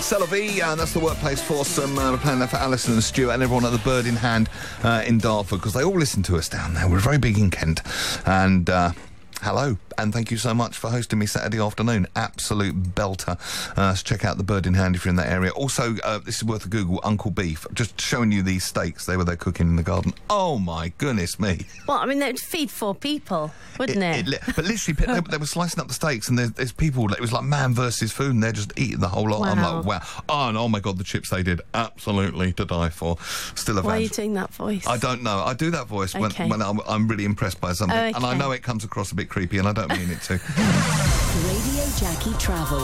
C'est la vie, and that's the workplace foursome. We're playing that for Alison and Stuart and everyone at the Bird in Hand in Dartford, because they all listen to us down there. We're very big in Kent. And hello, and thank you so much for hosting me Saturday afternoon. Absolute belter. So check out the Bird in Hand if you're in that area. Also, this is worth a Google, Uncle Beef. Just showing you these steaks. They were there cooking in the garden. Oh, my goodness me. Well, I mean, they'd feed 4 people, wouldn't it? But literally, they were slicing up the steaks, and there's people, it was like man versus food, and they're just eating the whole lot. Wow. I'm like, wow. Oh, and oh, my God, the chips they did. Absolutely to die for. Still a Why are you doing that voice? I don't know. I do that voice when I'm really impressed by something. And I know it comes across a bit creepy, and I don't mean it to. Radio Jackie Travel.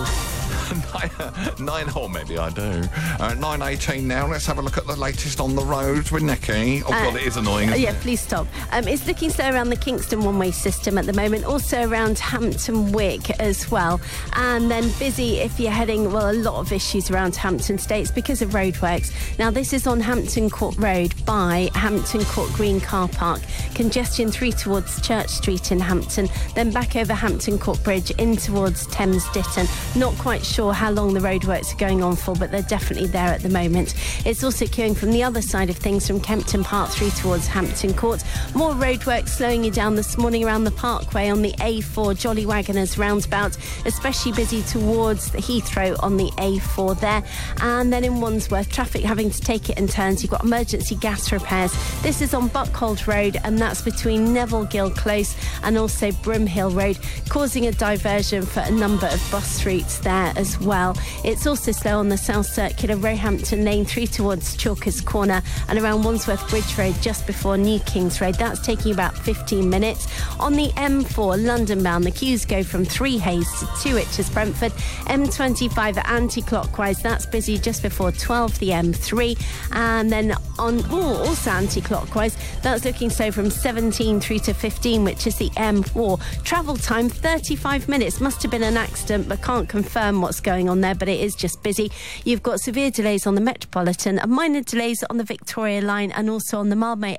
9, or maybe I do. 9:18 now. Let's have a look at the latest on the roads with Nikki. Oh, God, it is annoying, isn't it? Please stop. It's looking slow around the Kingston one-way system at the moment, also around Hampton Wick as well. And then busy if you're heading, well, a lot of issues around Hampton States because of roadworks. Now, this is on Hampton Court Road by Hampton Court Green Car Park. Congestion through towards Church Street in Hampton, then back over Hampton Court Bridge in towards Thames Ditton. Not quite sure how long the roadworks are going on for, but they're definitely there at the moment. It's also queuing from the other side of things from Kempton Park through towards Hampton Court. More roadworks slowing you down this morning around the Parkway on the A4 Jolly Wagoners roundabout, especially busy towards the Heathrow on the A4 there. And then in Wandsworth, traffic having to take it in turns. You've got emergency gas repairs. This is on Buckhold Road, and that's between Neville Gill Close and also Brimhill Road, causing a diversion for a number of bus routes there as well. It's also slow on the South Circular, Roehampton Lane through towards Chalkers Corner, and around Wandsworth Bridge Road just before New Kings Road. That's taking about 15 minutes. On the M4 London bound, the queues go from 3 Hayes to 2 Itches Brentford. M25 anti-clockwise, that's busy just before 12 the M3, and then on also anti-clockwise, that's looking slow from 17 through to 15, which is the M4. Travel time 35 minutes. Must have been an accident, but can't confirm what's going on there, but it is just busy. You've got severe delays on the Metropolitan and minor delays on the Victoria line and also on the Mildmay